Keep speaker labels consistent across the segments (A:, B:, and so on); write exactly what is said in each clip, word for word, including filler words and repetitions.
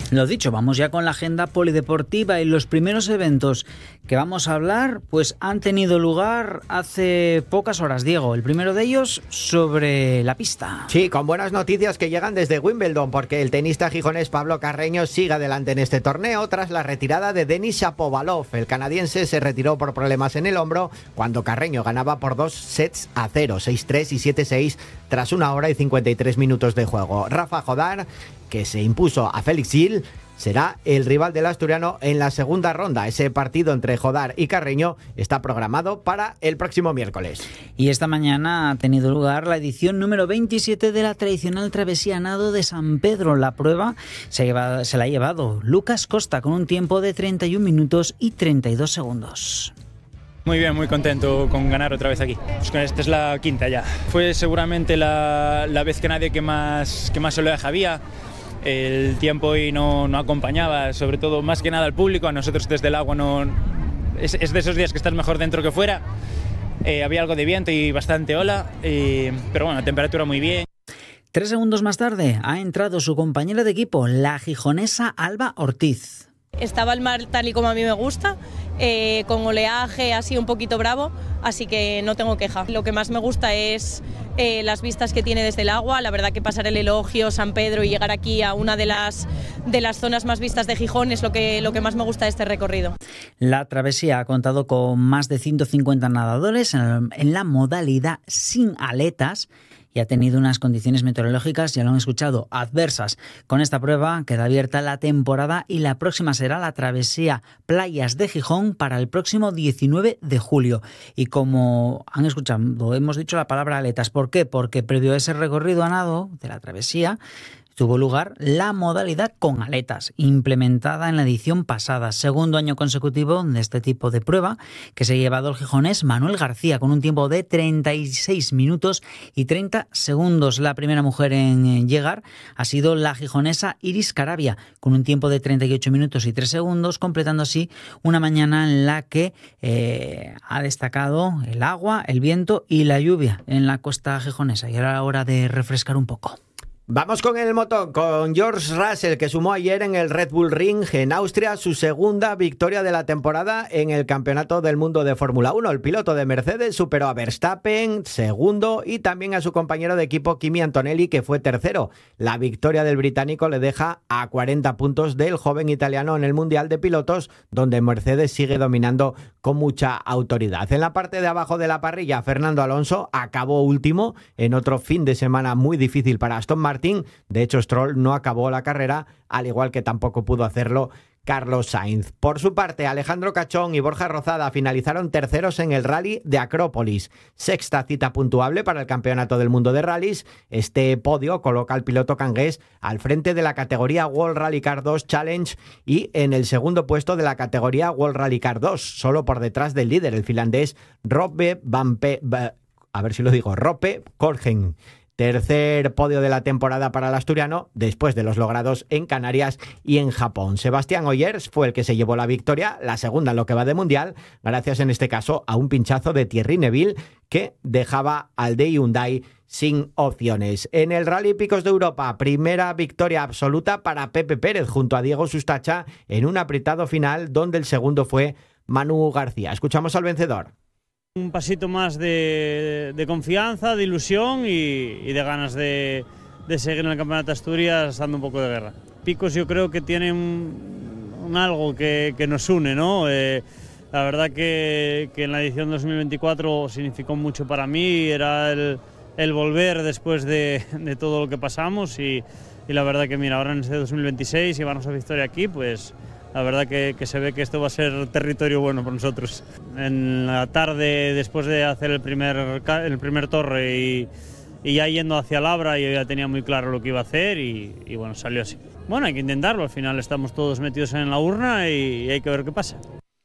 A: Lo dicho, vamos ya con la agenda polideportiva y los primeros eventos que vamos a hablar pues han tenido lugar hace pocas horas, Diego. El primero de ellos sobre la pista.
B: Sí, con buenas noticias que llegan desde Wimbledon, porque el tenista gijonés Pablo Carreño sigue adelante en este torneo tras la retirada de Denis Shapovalov. El canadiense se retiró por problemas en el hombro cuando Carreño ganaba por dos sets a cero, seis tres y siete seis tras una hora y cincuenta y tres minutos de juego. Rafa Jodar, que se impuso a Félix Gil, será el rival del asturiano en la segunda ronda. Ese partido entre Jodar y Carreño está programado para el próximo miércoles.
A: Y esta mañana ha tenido lugar la edición número veintisiete de la tradicional travesía nado de San Pedro. La prueba se, ha llevado, se la ha llevado Lucas Costa con un tiempo de treinta y un minutos y treinta y dos segundos.
C: Muy bien, muy contento con ganar otra vez aquí. Pues esta es la quinta ya. Fue seguramente la, la vez que nadie que más, que más oleaje había. El tiempo hoy no, no acompañaba, sobre todo más que nada al público. A nosotros desde el agua no es, es de esos días que estás mejor dentro que fuera. Eh, había algo de viento y bastante ola, eh, pero bueno, la temperatura muy bien.
A: Tres segundos más tarde ha entrado su compañera de equipo, la gijonesa Alba Ortiz.
D: Estaba el mar tal y como a mí me gusta, eh, con oleaje así un poquito bravo, así que no tengo queja. Lo que más me gusta es eh, las vistas que tiene desde el agua. La verdad que pasar el Elogio, San Pedro y llegar aquí a una de las, de las zonas más vistas de Gijón es lo que, lo que más me gusta de este recorrido.
A: La travesía ha contado con más de ciento cincuenta nadadores en, en la modalidad sin aletas, y ha tenido unas condiciones meteorológicas, ya lo han escuchado, adversas. Con esta prueba queda abierta la temporada y la próxima será la travesía Playas de Gijón para el próximo diecinueve de julio. Y como han escuchado, hemos dicho la palabra aletas. ¿Por qué? Porque previo a ese recorrido a nado de la travesía tuvo lugar la modalidad con aletas, implementada en la edición pasada. Segundo año consecutivo de este tipo de prueba, que se ha llevado el gijonés Manuel García, con un tiempo de treinta y seis minutos y treinta segundos. La primera mujer en llegar ha sido la gijonesa Iris Carabia, con un tiempo de treinta y ocho minutos y tres segundos, completando así una mañana en la que eh, ha destacado el agua, el viento y la lluvia en la costa gijonesa. Y ahora la hora de refrescar un poco.
B: Vamos con el motor, con George Russell, que sumó ayer en el Red Bull Ring en Austria su segunda victoria de la temporada en el Campeonato del Mundo de Fórmula uno. El piloto de Mercedes superó a Verstappen, segundo, y también a su compañero de equipo Kimi Antonelli, que fue tercero. La victoria del británico le deja a cuarenta puntos del joven italiano en el Mundial de Pilotos, donde Mercedes sigue dominando con mucha autoridad. En la parte de abajo de la parrilla, Fernando Alonso acabó último en otro fin de semana muy difícil para Aston Martin. De hecho, Stroll no acabó la carrera, al igual que tampoco pudo hacerlo Carlos Sainz. Por su parte, Alejandro Cachón y Borja Rozada finalizaron terceros en el Rally de Acrópolis. Sexta cita puntuable para el Campeonato del Mundo de Rallys. Este podio coloca al piloto cangués al frente de la categoría World Rally Car dos Challenge y en el segundo puesto de la categoría World Rally Car dos, solo por detrás del líder, el finlandés Roppe Van Pe... a ver si lo digo, Roppe Korgen. Tercer podio de la temporada para el asturiano, después de los logrados en Canarias y en Japón. Sebastián Ollers fue el que se llevó la victoria, la segunda en lo que va de mundial, gracias en este caso a un pinchazo de Thierry Neville que dejaba al de Hyundai sin opciones. En el Rally Picos de Europa, primera victoria absoluta para Pepe Pérez junto a Diego Sustacha en un apretado final donde el segundo fue Manu García. Escuchamos al vencedor.
E: Un pasito más de, de confianza, de ilusión y, y de ganas de, de seguir en el Campeonato de Asturias dando un poco de guerra. Picos yo creo que tienen un, un algo que, que nos une, ¿no? Eh, la verdad que, que en la edición dos mil veinticuatro significó mucho para mí, era el, el volver después de, de todo lo que pasamos y, y la verdad que mira, ahora en este dos mil veintiséis llevarnos a victoria aquí, pues la verdad que, que se ve que esto va a ser territorio bueno para nosotros. En la tarde, después de hacer el primer, el primer torre y, y ya yendo hacia Labra, yo ya tenía muy claro lo que iba a hacer y, y bueno, salió así. Bueno, hay que intentarlo, al final estamos todos metidos en la urna y, y hay que ver qué pasa.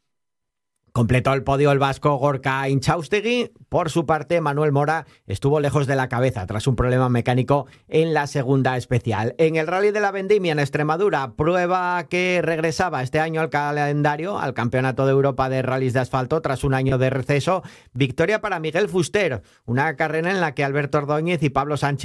B: Completó el podio el vasco Gorka Inchaustegui. Por su parte, Manuel Mora estuvo lejos de la cabeza tras un problema mecánico en la segunda especial. En el Rally de la Vendimia en Extremadura, prueba que regresaba este año al calendario, al Campeonato de Europa de Rallys de Asfalto tras un año de receso. Victoria para Miguel Fuster, una carrera en la que Alberto Ordóñez y Pablo Sánchez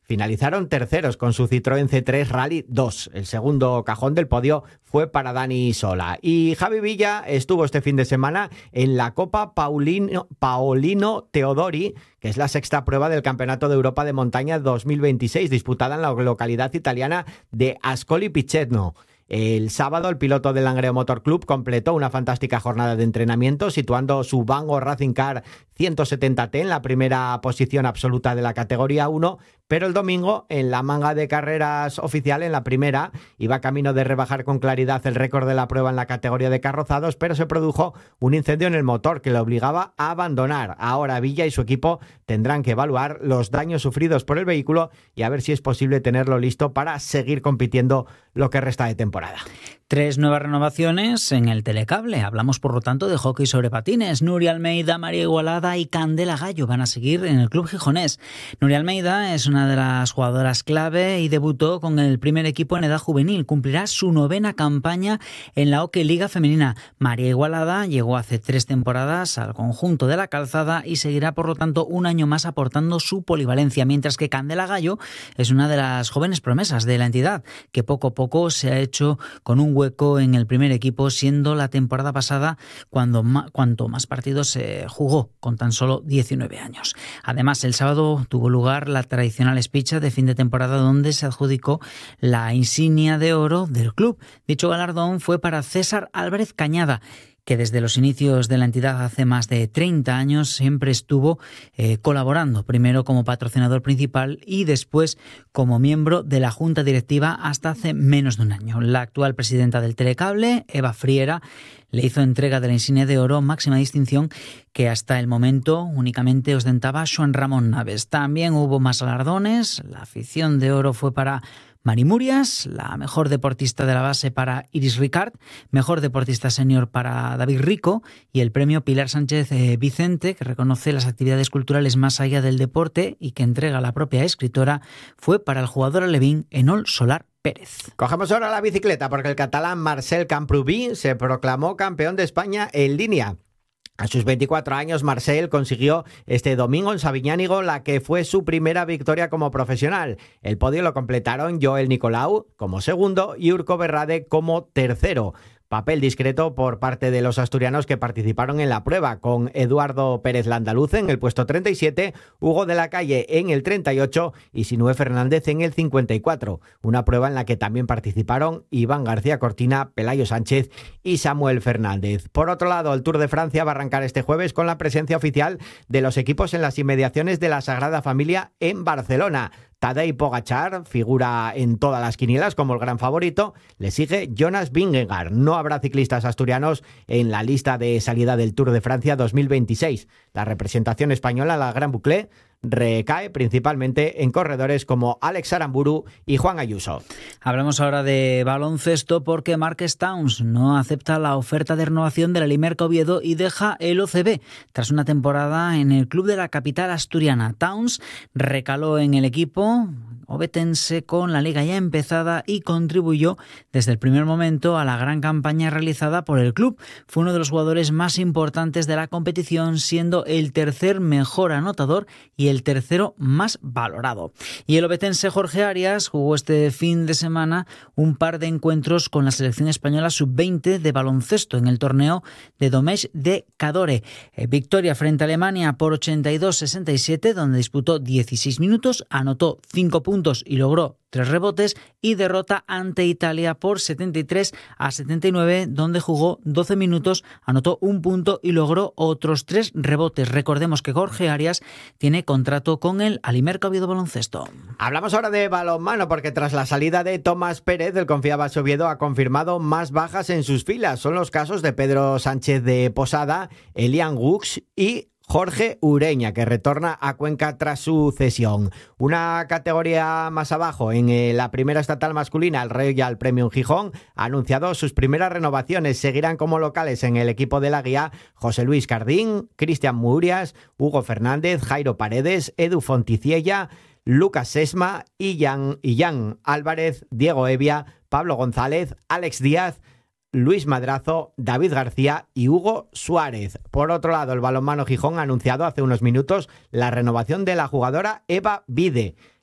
B: finalizaron terceros con su Citroën C tres Rally dos. El segundo cajón del podio fue para Dani Sola. Y Javi Villa estuvo este fin de semana en la Copa Paulino, Paolino Teodori, que es la sexta prueba del Campeonato de Europa de Montaña dos mil veintiséis, disputada en la localidad italiana de Ascoli Piceno. El sábado, el piloto del Langreo Motor Club completó una fantástica jornada de entrenamiento, situando su Vango Racing Car ciento setenta T en la primera posición absoluta de la categoría uno, pero el domingo, en la manga de carreras oficial, en la primera, iba camino de rebajar con claridad el récord de la prueba en la categoría de carrozados, pero se produjo un incendio en el motor que le obligaba a abandonar. Ahora Villa y su equipo tendrán que evaluar los daños sufridos por el vehículo y a ver si es posible tenerlo listo para seguir compitiendo lo que resta de temporada.
A: Tres nuevas renovaciones en el telecable. Hablamos, por lo tanto, de hockey sobre patines. Nuria Almeida, María Igualada y Candela Gallo van a seguir en el club gijonés. Nuria Almeida es una de las jugadoras clave y debutó con el primer equipo en edad juvenil. Cumplirá su novena campaña en la Hockey Liga Femenina. María Igualada llegó hace tres temporadas al conjunto de la Calzada y seguirá, por lo tanto, un año más aportando su polivalencia, mientras que Candela Gallo es una de las jóvenes promesas de la entidad, que poco a poco se ha hecho con un hueco en el primer equipo, siendo la temporada pasada cuando ma, cuanto más partidos se jugó, con tan solo diecinueve años. Además, el sábado tuvo lugar la tradicional espicha de fin de temporada, donde se adjudicó la insignia de oro del club. Dicho galardón fue para César Álvarez Cañada, que desde los inicios de la entidad hace más de treinta años siempre estuvo eh, colaborando, primero como patrocinador principal y después como miembro de la junta directiva hasta hace menos de un año. La actual presidenta del Telecable, Eva Friera, le hizo entrega de la insignia de oro, máxima distinción que hasta el momento únicamente ostentaba Joan Ramón Naves. También hubo más galardones. La afición de oro fue para Mari Murias, la mejor deportista de la base para Iris Ricard, mejor deportista senior para David Rico y el premio Pilar Sánchez eh, Vicente, que reconoce las actividades culturales más allá del deporte y que entrega la propia escritora, fue para el jugador alevín Enol Solar Pérez.
B: Cogemos ahora la bicicleta porque el catalán Marcel Camprubí se proclamó campeón de España en línea. A sus veinticuatro años, Marcel consiguió este domingo en Sabiñánigo la que fue su primera victoria como profesional. El podio lo completaron Joel Nicolau como segundo y Urko Berrade como tercero. Papel discreto por parte de los asturianos que participaron en la prueba, con Eduardo Pérez Landaluce en el puesto treinta y siete, Hugo de la Calle en el treinta y ocho y Sinué Fernández en el cincuenta y cuatro. Una prueba en la que también participaron Iván García Cortina, Pelayo Sánchez y Samuel Fernández. Por otro lado, el Tour de Francia va a arrancar este jueves con la presencia oficial de los equipos en las inmediaciones de la Sagrada Familia en Barcelona. Tadej Pogačar figura en todas las quinielas como el gran favorito. Le sigue Jonas Vingegaard. No habrá ciclistas asturianos en la lista de salida del Tour de Francia dos mil veintiséis. La representación española, la Gran Boucle, recae principalmente en corredores como Alex Aramburu y Juan Ayuso.
A: Hablamos ahora de baloncesto porque Marques Towns no acepta la oferta de renovación de la Limerca Oviedo y deja el O C B tras una temporada en el club de la capital asturiana. Towns recaló en el equipo obetense con la liga ya empezada y contribuyó desde el primer momento a la gran campaña realizada por el club. Fue uno de los jugadores más importantes de la competición, siendo el tercer mejor anotador y el tercero más valorado. Y el obetense Jorge Arias jugó este fin de semana un par de encuentros con la selección española sub veinte de baloncesto en el torneo de Domèche de Cadore. Eh, victoria frente a Alemania por ochenta y dos a sesenta y siete, donde disputó dieciséis minutos, anotó cinco puntos y logró tres rebotes, y derrota ante Italia por setenta y tres a setenta y nueve, donde jugó doce minutos, anotó un punto y logró otros tres rebotes. Recordemos que Jorge Arias tiene contrato con el Alimerca Oviedo Baloncesto.
B: Hablamos ahora de balonmano porque tras la salida de Tomás Pérez, el Confiabas Oviedo ha confirmado más bajas en sus filas. Son los casos de Pedro Sánchez de Posada, Elian Gux y Jorge Ureña, que retorna a Cuenca tras su cesión. Una categoría más abajo, en la primera estatal masculina, el Royal Premium Gijón ha anunciado sus primeras renovaciones. Seguirán como locales en el equipo de la guía José Luis Cardín, Cristian Murias, Hugo Fernández, Jairo Paredes, Edu Fonticiella, Lucas Sesma, Ian, Ian Álvarez, Diego Evia, Pablo González, Alex Díaz, Luis Madrazo, David García y Hugo Suárez. Por otro lado, el balonmano Gijón ha anunciado hace unos minutos la renovación de la jugadora Eva Vide.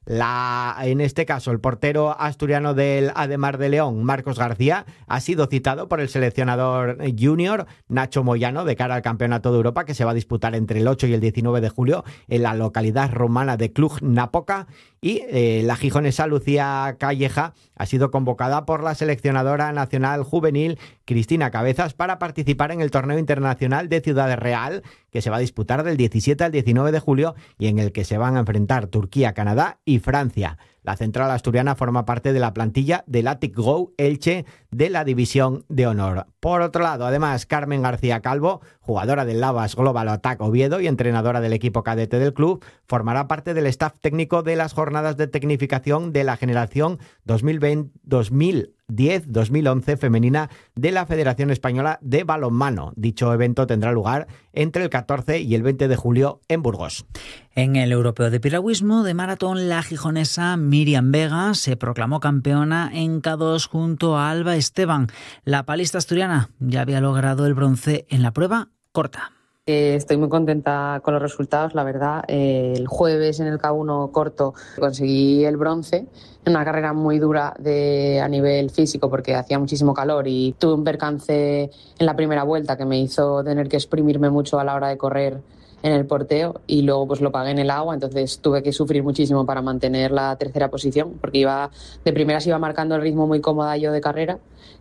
B: La, en este caso, el portero asturiano del Ademar de León, Marcos García, ha sido citado por el seleccionador junior Nacho Moyano de cara al Campeonato de Europa, que se va a disputar entre el ocho y el diecinueve de julio en la localidad romana de Cluj-Napoca. Y eh, la gijonesa Lucía Calleja ha sido convocada por la seleccionadora nacional juvenil Cristina Cabezas para participar en el torneo internacional de Ciudad Real, que se va a disputar del diecisiete al diecinueve de julio y en el que se van a enfrentar Turquía, Canadá y Francia. La central asturiana forma parte de la plantilla del Athletic Go Elche de la División de Honor. Por otro lado, además, Carmen García Calvo, jugadora del Lavas Global Attack Oviedo y entrenadora del equipo cadete del club, formará parte del staff técnico de las jornadas de tecnificación de la generación dos mil veinte, dos mil diez dos mil once femenina de la Federación Española de Balonmano. Dicho evento tendrá lugar entre el catorce y el veinte de julio en Burgos.
A: En el Europeo de Piragüismo de maratón, la gijonesa Miriam Vega se proclamó campeona en K dos junto a Alba Esteban. La palista asturiana ya había logrado el bronce en la prueba corta.
F: Eh, estoy muy contenta con los resultados, la verdad. Eh, el jueves en el K uno corto conseguí el bronce en una carrera muy dura de, a nivel físico porque hacía muchísimo calor y tuve un percance en la primera vuelta que me hizo tener que exprimirme mucho a la hora de correr en el porteo y luego pues lo pagué en el agua, entonces tuve que sufrir muchísimo para mantener la tercera posición porque iba de primeras iba marcando el ritmo muy cómoda yo de carrera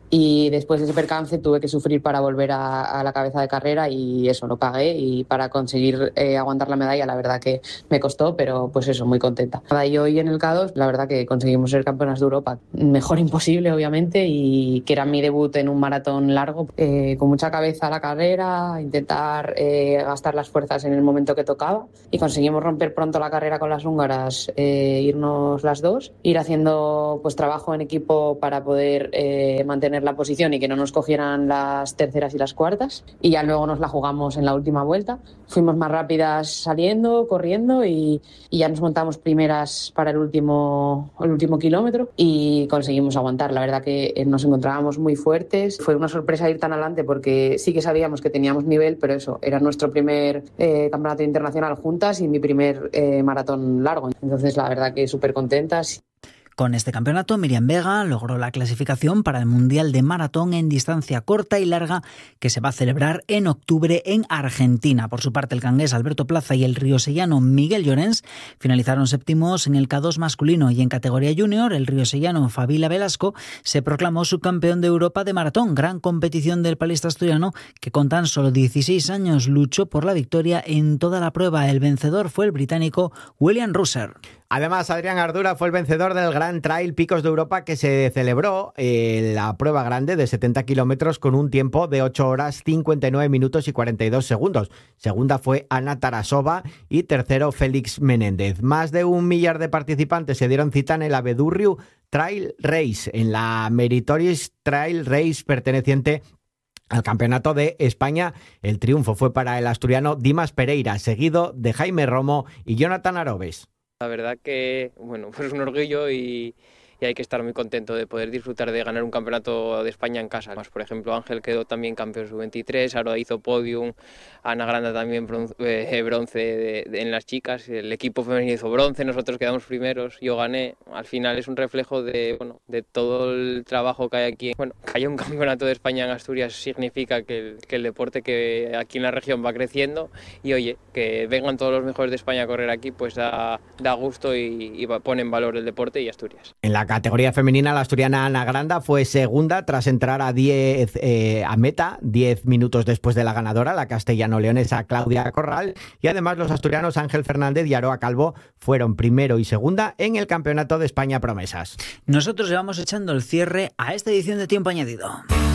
F: y después de ese percance tuve que sufrir para volver a, a la cabeza de carrera y eso, lo pagué y para conseguir eh, aguantar la medalla la verdad que me costó, pero pues eso, muy contenta. Y hoy en el K dos la verdad que conseguimos ser campeonas de Europa, mejor imposible obviamente y que era mi debut en un maratón largo, eh, con mucha cabeza a la carrera, intentar eh, gastar las fuerzas en el momento que tocaba y conseguimos romper pronto la carrera con las húngaras, eh, irnos las dos, ir haciendo pues trabajo en equipo para poder eh, mantener la posición y que no nos cogieran las terceras y las cuartas y ya luego nos la jugamos en la última vuelta. Fuimos más rápidas saliendo, corriendo y, y ya nos montamos primeras para el último, el último kilómetro y conseguimos aguantar. La verdad que nos encontrábamos muy fuertes. Fue una sorpresa ir tan adelante porque sí que sabíamos que teníamos nivel, pero eso, era nuestro primer eh, campeonato internacional juntas y mi primer eh, maratón largo. Entonces la verdad que súper contentas.
A: Con este campeonato, Miriam Vega logró la clasificación para el Mundial de Maratón en distancia corta y larga que se va a celebrar en octubre en Argentina. Por su parte, el cangués Alberto Plaza y el riosellano Miguel Llorens finalizaron séptimos en el K dos masculino y en categoría junior, el riosellano Fabila Velasco se proclamó subcampeón de Europa de maratón, gran competición del palista asturiano que con tan solo dieciséis años luchó por la victoria en toda la prueba. El vencedor fue el británico William Ruser.
B: Además, Adrián Ardura fue el vencedor del Gran Trail Picos de Europa que se celebró en la prueba grande de setenta kilómetros con un tiempo de ocho horas cincuenta y nueve minutos y cuarenta y dos segundos. Segunda fue Ana Tarasova y tercero Félix Menéndez. Más de un millar de participantes se dieron cita en el Abedurriu Trail Race, en la Meritorious Trail Race perteneciente al Campeonato de España. El triunfo fue para el asturiano Dimas Pereira, seguido de Jaime Romo y Jonathan Arobes.
G: La verdad que, bueno, pues un orgullo y, y hay que estar muy contento de poder disfrutar de ganar un campeonato de España en casa. Por ejemplo, Ángel quedó también campeón sub veintitrés, Aroa hizo podium, Ana Granda también bronce, eh, bronce de, de, en las chicas, el equipo femenino hizo bronce, nosotros quedamos primeros, yo gané. Al final es un reflejo de, bueno, de todo el trabajo que hay aquí. Bueno, que haya un campeonato de España en Asturias significa que el, que el deporte que aquí en la región va creciendo y oye, que vengan todos los mejores de España a correr aquí, pues da, da gusto y, y pone en valor el deporte y Asturias.
B: En la categoría femenina, la asturiana Ana Granda fue segunda tras entrar a diez eh, a meta, diez minutos después de la ganadora, la castellano-leonesa Claudia Corral, y además los asturianos Ángel Fernández y Aroa Calvo fueron primero y segunda en el Campeonato de España Promesas.
A: Nosotros le vamos echando el cierre a esta edición de Tiempo Añadido.